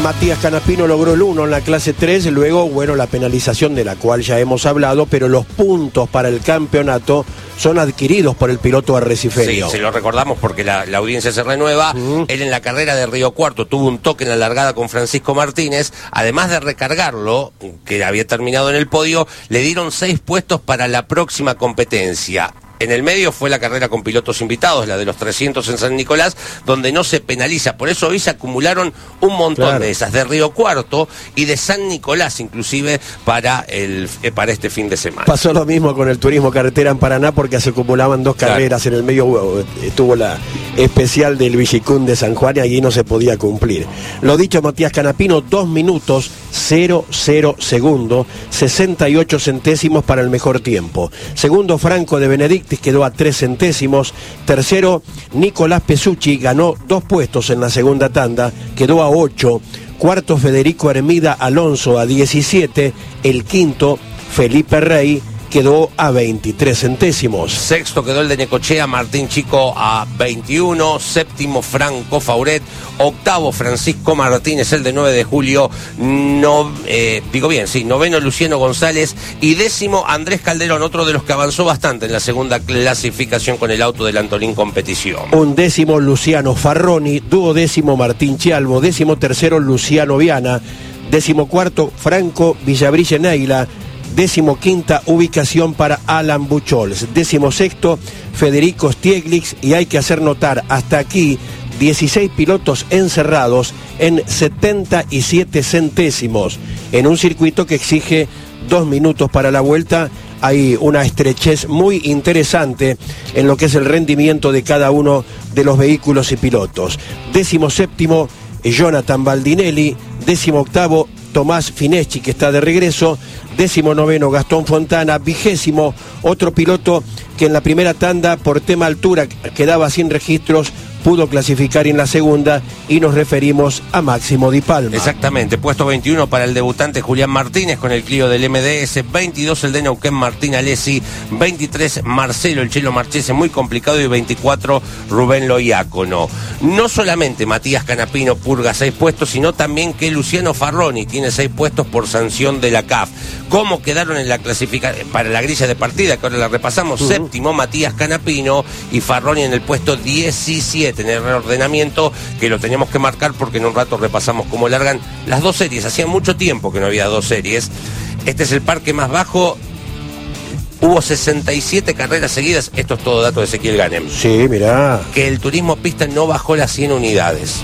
Matías Canapino logró el 1 en la clase 3, luego, bueno, la penalización de la cual ya hemos hablado, pero los puntos para el campeonato son adquiridos por el piloto arrecifeño. Sí, se lo recordamos porque la audiencia se renueva. Él en la carrera de Río Cuarto tuvo un toque en la largada con Francisco Martínez. Además de recargarlo, que había terminado en el podio, le dieron 6 puestos para la próxima competencia. En el medio fue la carrera con pilotos invitados, la de los 300 en San Nicolás, donde no se penaliza. Por eso hoy se acumularon un montón de esas, de Río Cuarto y de San Nicolás, inclusive, para este fin de semana. Pasó lo mismo con el turismo carretera en Paraná, porque se acumulaban 2 carreras. En el medio estuvo la especial del Villicún de San Juan y allí no se podía cumplir. Lo dicho, Matías Canapino, 2 minutos 00 segundos, 68 centésimos para el mejor tiempo. Segundo, Franco de Benedictis, quedó a 3 centésimos. Tercero, Nicolás Pesucci, ganó 2 puestos en la segunda tanda, quedó a 8. Cuarto, Federico Hermida Alonso a 17. El quinto, Felipe Rey, quedó a 23 centésimos. Sexto quedó el de Necochea, Martín Chico a 21. Séptimo, Franco Fauret. Octavo, Francisco Martínez, el de 9 de julio. Noveno, Luciano González. Y décimo, Andrés Calderón, otro de los que avanzó bastante en la segunda clasificación con el auto del Antolín Competición. Undécimo, Luciano Farroni. Duodécimo, Martín Chialvo. 13º, Luciano Viana. 14º, Franco Villabrille Neila. 15ª ubicación para Alan Buchols. 16º, Federico Stieglitz. Y hay que hacer notar, hasta aquí, 16 pilotos encerrados en 77 centésimos. En un circuito que exige 2 minutos para la vuelta, hay una estrechez muy interesante en lo que es el rendimiento de cada uno de los vehículos y pilotos. 17º, Jonathan Baldinelli. 18º, Tomás Fineschi, que está de regreso. 19º, Gastón Fontana. 20º, otro piloto que en la primera tanda, por tema altura, quedaba sin registros, pudo clasificar en la segunda, y nos referimos a Máximo Di Palma. Exactamente, puesto 21 para el debutante Julián Martínez con el Clio del MDS, 22 el de Neuquén Martín Alessi, 23 Marcelo el Chelo Marchese, muy complicado, y 24 Rubén Loiácono. No solamente Matías Canapino purga 6 puestos, sino también que Luciano Farroni tiene 6 puestos por sanción de la CAF. ¿Cómo quedaron en la clasificación para la grilla de partida, que ahora la repasamos? Séptimo, Matías Canapino, y Farroni en el puesto 17 en el reordenamiento, que lo teníamos que marcar porque en un rato repasamos cómo largan las 2 series. Hacía mucho tiempo que no había 2 series. Este es el parque más bajo. Hubo 67 carreras seguidas. Esto es todo dato de Ezequiel Ganem. Sí, mirá. Que el turismo pista no bajó las 100 unidades.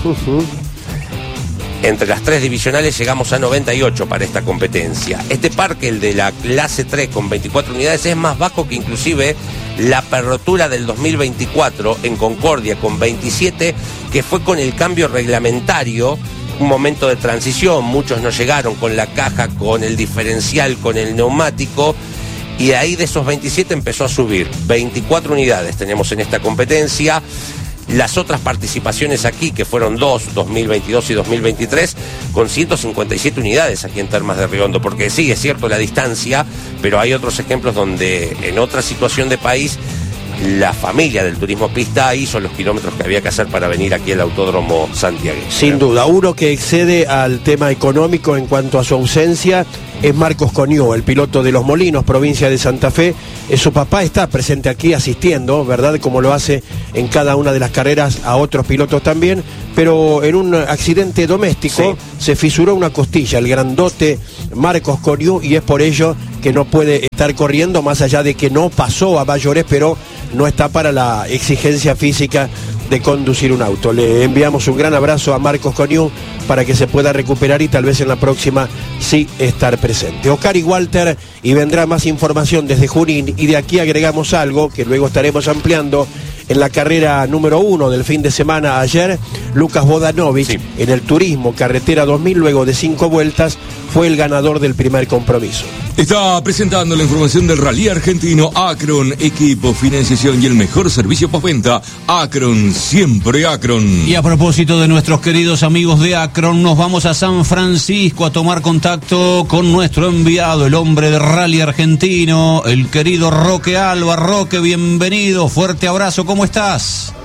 Entre las 3 divisionales llegamos a 98 para esta competencia. Este parque, el de la clase 3 con 24 unidades, es más bajo que inclusive la apertura del 2024 en Concordia con 27, que fue con el cambio reglamentario, un momento de transición. Muchos no llegaron con la caja, con el diferencial, con el neumático, y de ahí de esos 27 empezó a subir. 24 unidades tenemos en esta competencia. Las otras participaciones aquí, que fueron 2, 2022 y 2023, con 157 unidades aquí en Termas de Riondo, porque sí, es cierto la distancia, pero hay otros ejemplos donde en otra situación de país la familia del turismo pista hizo los kilómetros que había que hacer para venir aquí al Autódromo santiagueño. Sin duda, uno que excede al tema económico en cuanto a su ausencia es Marcos Conió, el piloto de Los Molinos, provincia de Santa Fe. Su papá está presente aquí asistiendo, ¿verdad? Como lo hace en cada una de las carreras a otros pilotos también, pero en un accidente doméstico se fisuró una costilla, el grandote Marcos Conió, y es por ello que no puede estar corriendo, más allá de que no pasó a mayores, pero no está para la exigencia física de conducir un auto. Le enviamos un gran abrazo a Marcos Coniú para que se pueda recuperar y tal vez en la próxima sí estar presente. Oscar y Walter, y vendrá más información desde Junín, y de aquí agregamos algo que luego estaremos ampliando. En la carrera número 1 del fin de semana ayer, Lucas Bodanovich, en el Turismo Carretera 2000, luego de 5 vueltas, fue el ganador del primer compromiso. Está presentando la información del Rally Argentino Acron, equipo, financiación y el mejor servicio postventa. Acron, siempre Acron. Y a propósito de nuestros queridos amigos de Acron, nos vamos a San Francisco a tomar contacto con nuestro enviado, el hombre de Rally Argentino, el querido Roque Alba. Roque, bienvenido, fuerte abrazo, ¿cómo estás?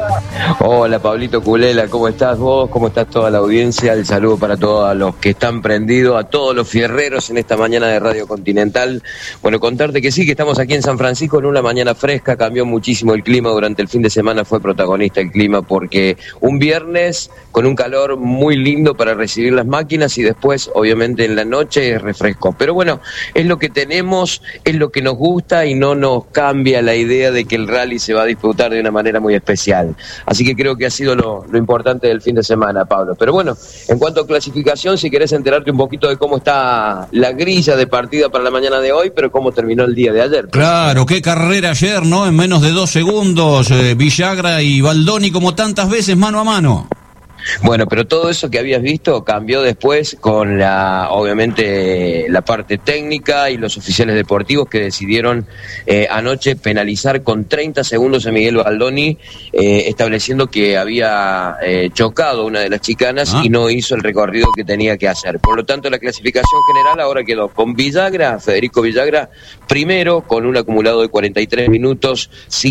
Hola Pablito Culela, ¿cómo estás vos? ¿Cómo estás toda la audiencia? El saludo para todos los que están prendidos, a todos los fierreros en esta mañana de Radio Continental. Bueno, contarte que sí, que estamos aquí en San Francisco en una mañana fresca, cambió muchísimo el clima, durante el fin de semana fue protagonista el clima porque un viernes con un calor muy lindo para recibir las máquinas y después obviamente en la noche refresco. Pero bueno, es lo que tenemos, es lo que nos gusta y no nos cambia la idea de que el rally se va a disfrutar de una manera muy especial. Así que creo que ha sido lo importante del fin de semana, Pablo. Pero bueno, en cuanto a clasificación, si querés enterarte un poquito de cómo está la grilla de partida para la mañana de hoy, pero cómo terminó el día de ayer. Claro, qué carrera ayer, ¿no? En menos de 2 segundos, Villagra y Baldoni como tantas veces mano a mano. Bueno, pero todo eso que habías visto cambió después con obviamente la parte técnica y los oficiales deportivos que decidieron anoche penalizar con 30 segundos a Miguel Baldoni, estableciendo que había chocado una de las chicanas y no hizo el recorrido que tenía que hacer. Por lo tanto, la clasificación general ahora quedó con Villagra, Federico Villagra, primero con un acumulado de 43 minutos,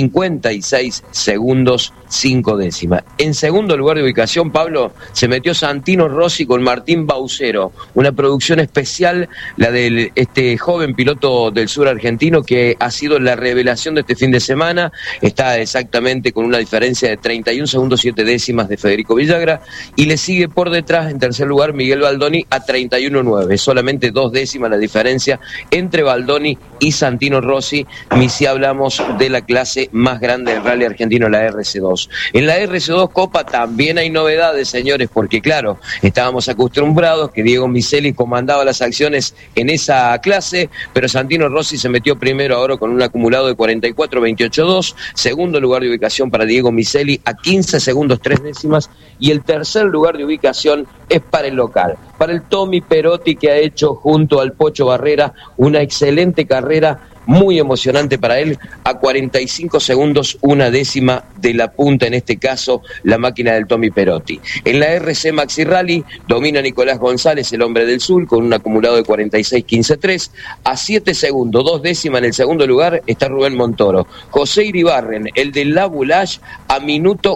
56 segundos, 5 décimas. En segundo lugar de ubicación, Pablo, se metió Santino Rossi con Martín Baucero, una producción especial, la de este joven piloto del sur argentino que ha sido la revelación de este fin de semana, está exactamente con una diferencia de 31 segundos 7 décimas de Federico Villagra, y le sigue por detrás en tercer lugar Miguel Baldoni a 31.9, solamente 2 décimas la diferencia entre Baldoni y Santino Rossi, ni si hablamos de la clase más grande del rally argentino, la RC2. En la RC2 Copa también hay novedades, señores, porque claro, estábamos acostumbrados que Diego Miseli comandaba las acciones en esa clase, pero Santino Rossi se metió primero ahora con un acumulado de 44.28.2, segundo lugar de ubicación para Diego Miseli a 15 segundos 3 décimas, y el tercer lugar de ubicación es para el local, para el Tommy Perotti, que ha hecho junto al Pocho Barrera una excelente carrera, muy emocionante para él, a 45 segundos, 1 décima de la punta, en este caso la máquina del Tommy Perotti. En la RC Maxi Rally domina Nicolás González, el hombre del sur, con un acumulado de 46.15.3, a 7 segundos, 2 décimas en el segundo lugar está Rubén Montoro. José Iribarren, el de La Boulage, a minuto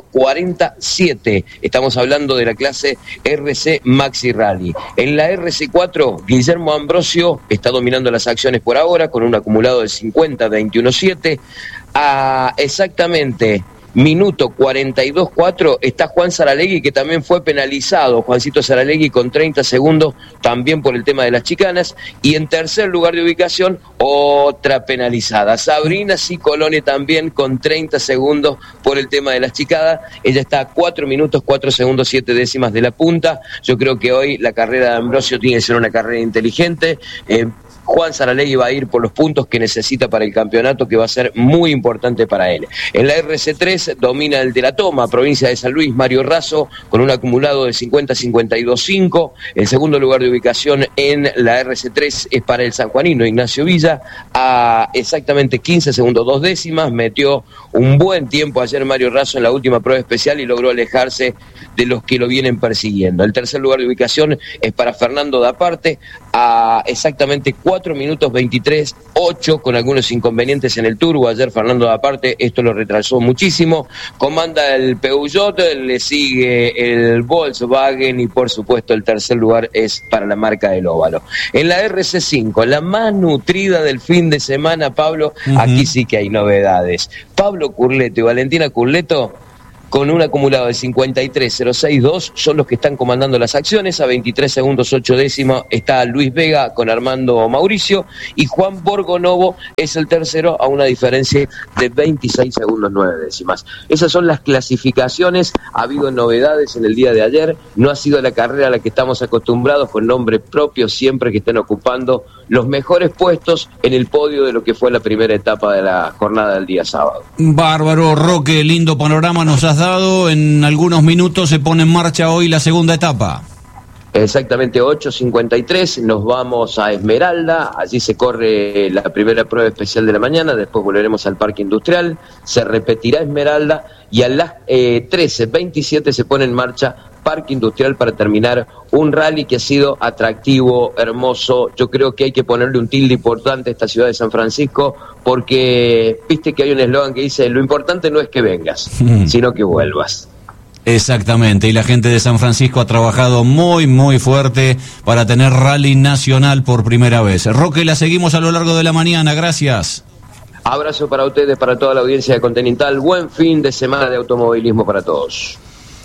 47. Estamos hablando de la clase RC Maxi Rally. En la RC4, Guillermo Ambrosio está dominando las acciones por ahora, con un acumulado de 50.21.7, a exactamente minuto 42.4 está Juan Saralegui, que también fue penalizado, Juancito Saralegui, con 30 segundos, también por el tema de las chicanas, y en tercer lugar de ubicación, otra penalizada, Sabrina Cicolone, también con 30 segundos por el tema de las chicanas. Ella está a 4 minutos, 4 segundos, 7 décimas de la punta. Yo creo que hoy la carrera de Ambrosio tiene que ser una carrera inteligente. Juan Saralegui va a ir por los puntos que necesita para el campeonato, que va a ser muy importante para él. En la RC3 domina el de la Toma, provincia de San Luis, Mario Razo, con un acumulado de 50.52.5. El segundo lugar de ubicación en la RC3 es para el sanjuanino Ignacio Villa, a exactamente 15 segundos 2 décimas. Metió un buen tiempo ayer Mario Razo en la última prueba especial y logró alejarse de los que lo vienen persiguiendo. El tercer lugar de ubicación es para Fernando Daparte, a exactamente 4 minutos 23.8, con algunos inconvenientes en el turbo. Ayer Fernando Daparte esto lo retrasó muchísimo. Comanda el Peugeot, le sigue el Volkswagen y por supuesto el tercer lugar es para la marca del Óvalo. En la RC5, la más nutrida del fin de semana, Pablo, aquí sí que hay novedades. Pablo Curleto y Valentina Curleto, con un acumulado de 53.062, son los que están comandando las acciones. A 23 segundos 8 décimas está Luis Vega con Armando Mauricio, y Juan Borgonovo es el tercero a una diferencia de 26 segundos 9 décimas. Esas son las clasificaciones. Ha habido novedades en el día de ayer, no ha sido la carrera a la que estamos acostumbrados, con nombre propio siempre, que estén ocupando los mejores puestos en el podio de lo que fue la primera etapa de la jornada del día sábado. Bárbaro, Roque, lindo panorama nos has dado. En algunos minutos se pone en marcha hoy la segunda etapa. Exactamente, 8:53, nos vamos a Esmeralda, allí se corre la primera prueba especial de la mañana, después volveremos al Parque Industrial, se repetirá Esmeralda, y a las 13:27 se pone en marcha parque industrial para terminar un rally que ha sido atractivo, hermoso. Yo creo que hay que ponerle un tilde importante a esta ciudad de San Francisco, porque viste que hay un eslogan que dice: lo importante no es que vengas, sino que vuelvas. Exactamente, y la gente de San Francisco ha trabajado muy, muy fuerte para tener rally nacional por primera vez. Roque, la seguimos a lo largo de la mañana, gracias. Abrazo para ustedes, para toda la audiencia de Continental. Buen fin de semana de automovilismo para todos.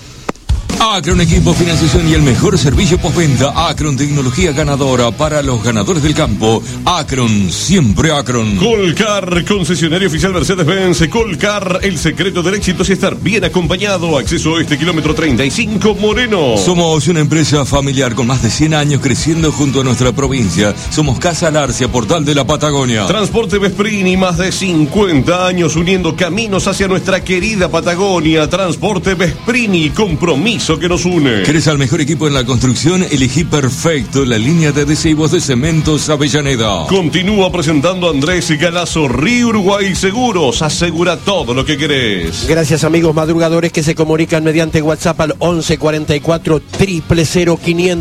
Acron Equipo Financiación y el mejor servicio postventa. Acron Tecnología ganadora para los ganadores del campo. Acron, siempre Acron. Colcar, concesionario oficial Mercedes-Benz. Colcar, el secreto del éxito es estar bien acompañado. Acceso a kilómetro 35 Moreno. Somos una empresa familiar con más de 100 años creciendo junto a nuestra provincia. Somos Casa Larcia, portal de la Patagonia. Transporte Vesprini, más de 50 años uniendo caminos hacia nuestra querida Patagonia. Transporte Vesprini, compromiso que nos une. ¿Querés al mejor equipo en la construcción? Elegí perfecto la línea de adhesivos de Cementos Avellaneda. Continúa presentando Andrés Galazo, Río Uruguay Seguros. Asegura todo lo que querés. Gracias, amigos madrugadores que se comunican mediante WhatsApp al 11 44 000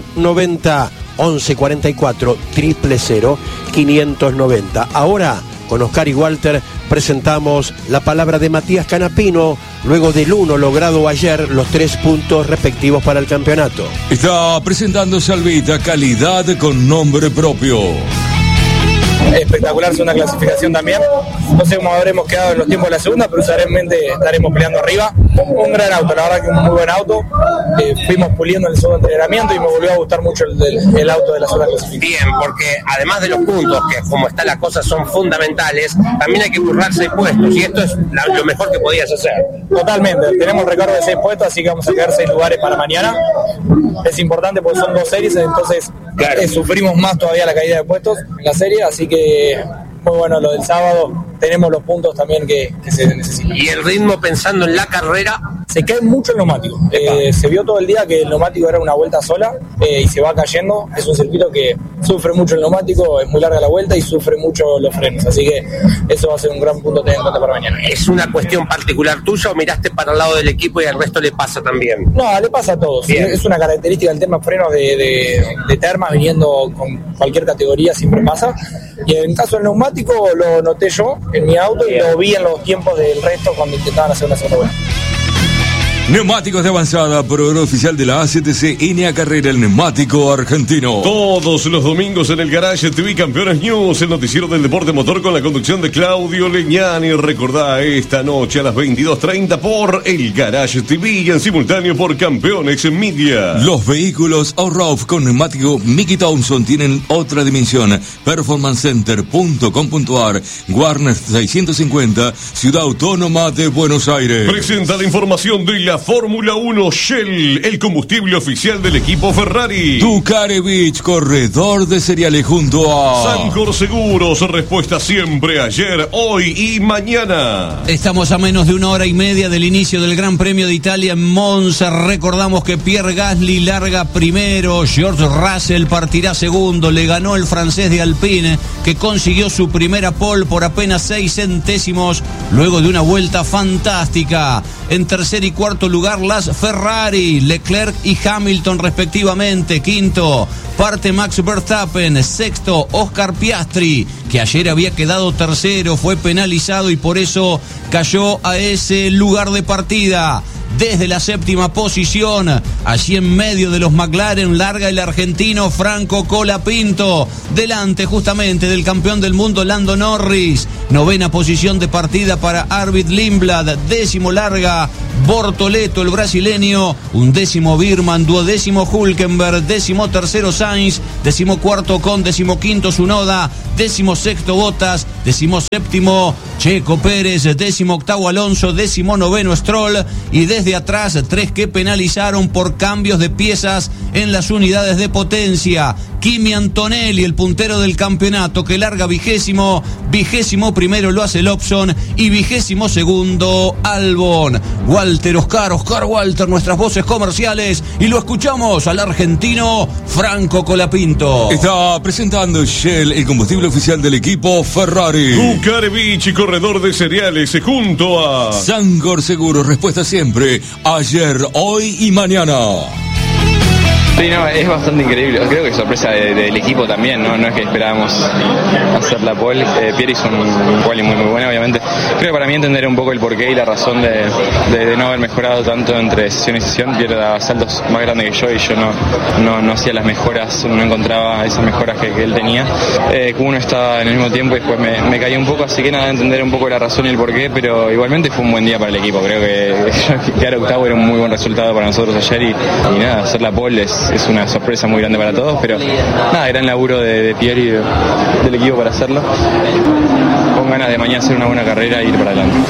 590. 11 44 000 590. Ahora, con Oscar y Walter, presentamos la palabra de Matías Canapino, luego del 1 logrado ayer, los 3 puntos respectivos para el campeonato. Está presentando Salvita, calidad con nombre propio. Espectacular, es una clasificación también. No sé cómo habremos quedado en los tiempos de la segunda, pero seguramente estaremos peleando arriba. Un gran auto, la verdad que un muy buen auto. Fuimos puliendo en el segundo entrenamiento y me volvió a gustar mucho el auto de la zona clasificación. Bien, porque además de los puntos, que como está la cosa son fundamentales, también hay que currarse de puestos, y esto es lo mejor que podías hacer. Totalmente, tenemos recargo de 6 puestos, así que vamos a quedar 6 lugares para mañana. Es importante porque son 2 series, entonces claro, sufrimos más todavía la caída de puestos en la serie, así que muy bueno lo del sábado. Tenemos los puntos también que se necesitan. Y el ritmo, pensando en la carrera, se cae mucho el neumático. Se vio todo el día que el neumático era una vuelta sola y se va cayendo. Es un circuito que sufre mucho el neumático, es muy larga la vuelta y sufre mucho los frenos. Así que eso va a ser un gran punto a tener en cuenta para mañana. ¿Es una cuestión particular tuya o miraste para el lado del equipo y al resto le pasa también? No, le pasa a todos. Bien. Es una característica del tema frenos de Termas, viniendo con cualquier categoría, siempre pasa. Y en el caso del neumático lo noté yo en mi auto y lo vi en los tiempos del resto cuando intentaban hacer una segunda vuelta. Neumáticos de avanzada, programa oficial de la ACTC, NA Carrera, el neumático argentino. Todos los domingos en el Garage TV Campeones News, el noticiero del deporte motor con la conducción de Claudio Leñani. Recordá esta noche a las 22:30 por el Garage TV y en simultáneo por Campeones Media. Los vehículos All-Road con neumático Mickey Thompson tienen otra dimensión. Performancecenter.com.ar, Warner 650, Ciudad Autónoma de Buenos Aires. Presenta la información de la Fórmula 1 Shell, el combustible oficial del equipo Ferrari. Ducarevich, corredor de cereales junto a Sancor Seguros, respuesta siempre ayer, hoy y mañana. Estamos a menos de 1 hora y media del inicio del Gran Premio de Italia en Monza. Recordamos que Pierre Gasly larga primero, George Russell partirá segundo, le ganó el francés de Alpine, que consiguió su primera pole por apenas 6 centésimos, luego de una vuelta fantástica. En tercer y cuarto lugar las Ferrari, Leclerc y Hamilton respectivamente. Quinto parte Max Verstappen. Sexto Oscar Piastri, que ayer había quedado tercero, fue penalizado y por eso cayó a ese lugar de partida. Desde la séptima posición, allí en medio de los McLaren, larga el argentino Franco Colapinto, delante justamente del campeón del mundo Lando Norris. Novena posición de partida para Arvid Lindblad, décimo larga Bortoleto, el brasileño, 11º Birman, 12º Hülkenberg, 13º Sainz, 14º Con, 15º Tsunoda, 16º Bottas, 17º Checo Pérez, 18º Alonso, 19º Stroll y desde atrás 3 que penalizaron por cambios de piezas en las unidades de potencia. Kimi Antonelli, el puntero del campeonato, que larga 20º primero lo hace Lobson y 22º Albon. Walter, Oscar Walter, nuestras voces comerciales, y lo escuchamos al argentino Franco Colapinto. Está presentando Shell, el combustible oficial del equipo Ferrari. Ducarevich, corredor de cereales, junto a Sancor Seguros, respuesta siempre, ayer, hoy y mañana. Sí, no, es bastante increíble. Creo que sorpresa del equipo también, ¿no? No es que esperábamos hacer la pole. Pierre hizo un quali muy bueno, obviamente. Creo que para mí entender un poco el porqué y la razón de no haber mejorado tanto entre sesión y sesión. Pierre daba saltos más grandes que yo y yo no hacía las mejoras, no encontraba esas mejoras que él tenía. Q1 estaba en el mismo tiempo y después me caí un poco, así que nada, entender un poco la razón y el porqué, pero igualmente fue un buen día para el equipo. Creo que quedar octavo era un muy buen resultado para nosotros ayer y nada, hacer la pole es una sorpresa muy grande para todos, pero nada, gran laburo de Pierre y del equipo para hacerlo, con ganas de mañana hacer una buena carrera e ir para adelante.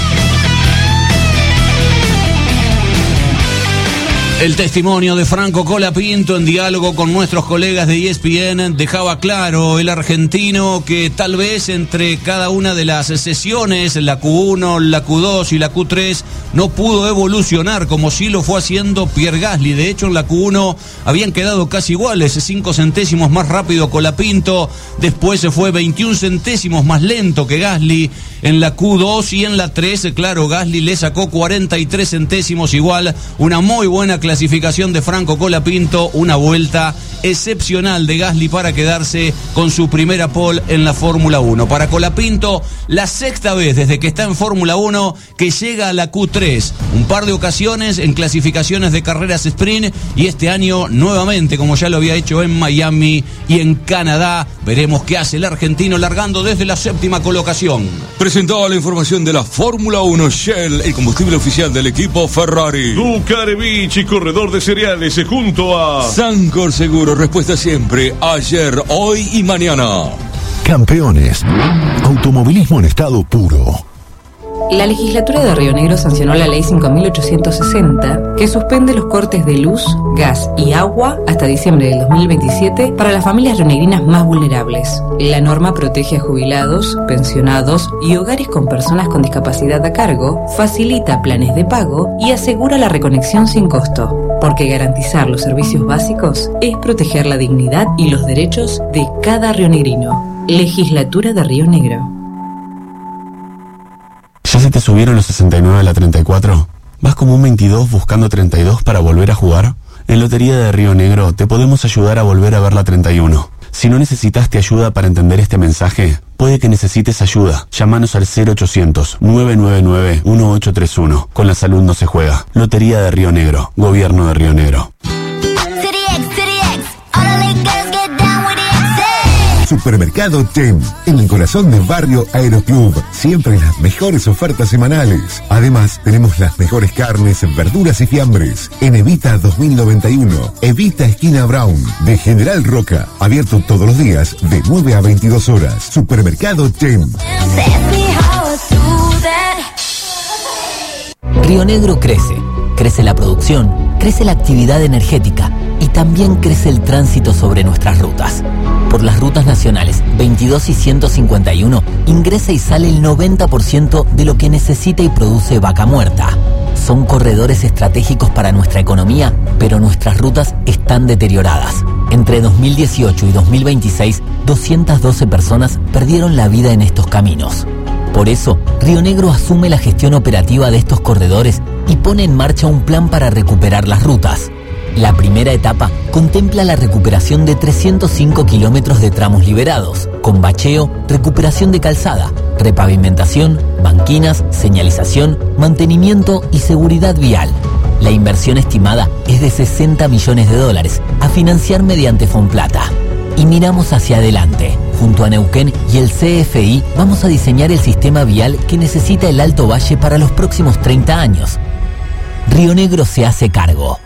El testimonio de Franco Colapinto en diálogo con nuestros colegas de ESPN dejaba claro el argentino que tal vez entre cada una de las sesiones, la Q1, la Q2 y la Q3, no pudo evolucionar como sí lo fue haciendo Pierre Gasly. De hecho, en la Q1 habían quedado casi iguales, 5 centésimos más rápido Colapinto, después se fue 21 centésimos más lento que Gasly en la Q2 y en la 3, claro, Gasly le sacó 43 centésimos igual, una muy buena clasificación de Franco Colapinto, una vuelta excepcional de Gasly para quedarse con su primera pole en la Fórmula 1. Para Colapinto, la sexta vez desde que está en Fórmula 1 que llega a la Q3, un par de ocasiones en clasificaciones de carreras sprint y este año nuevamente, como ya lo había hecho en Miami y en Canadá. Veremos qué hace el argentino largando desde la séptima colocación. Presentaba la información de la Fórmula 1 Shell, el combustible oficial del equipo Ferrari. Lucarevich, corredor de cereales, junto a Sancor Seguro, respuesta siempre, ayer, hoy y mañana. Campeones, automovilismo en estado puro. La legislatura de Río Negro sancionó la ley 5.860, que suspende los cortes de luz, gas y agua hasta diciembre del 2027 para las familias rionegrinas más vulnerables. La norma protege a jubilados, pensionados y hogares con personas con discapacidad a cargo, facilita planes de pago y asegura la reconexión sin costo, porque garantizar los servicios básicos es proteger la dignidad y los derechos de cada rionegrino. Legislatura de Río Negro. ¿Ya se te subieron los 69 a la 34? ¿Vas como un 22 buscando 32 para volver a jugar? En Lotería de Río Negro te podemos ayudar a volver a ver la 31. Si no necesitaste ayuda para entender este mensaje, puede que necesites ayuda. Llámanos al 0800-999-1831. Con la salud no se juega. Lotería de Río Negro. Gobierno de Río Negro. Supermercado TEM, en el corazón del barrio Aeroclub. Siempre las mejores ofertas semanales. Además, tenemos las mejores carnes, verduras y fiambres. En Evita 2091, Evita esquina Brown, de General Roca. Abierto todos los días, de 9 a 22 horas. Supermercado TEM. Río Negro crece. Crece la producción, crece la actividad energética y también crece el tránsito sobre nuestras rutas. Por las rutas nacionales 22 y 151 ingresa y sale el 90% de lo que necesita y produce Vaca Muerta. Son corredores estratégicos para nuestra economía, pero nuestras rutas están deterioradas. Entre 2018 y 2026, 212 personas perdieron la vida en estos caminos. Por eso, Río Negro asume la gestión operativa de estos corredores y pone en marcha un plan para recuperar las rutas. La primera etapa contempla la recuperación de 305 kilómetros de tramos liberados, con bacheo, recuperación de calzada, repavimentación, banquinas, señalización, mantenimiento y seguridad vial. La inversión estimada es de $60 millones, a financiar mediante Fonplata. Y miramos hacia adelante. Junto a Neuquén y el CFI vamos a diseñar el sistema vial que necesita el Alto Valle para los próximos 30 años. Río Negro se hace cargo.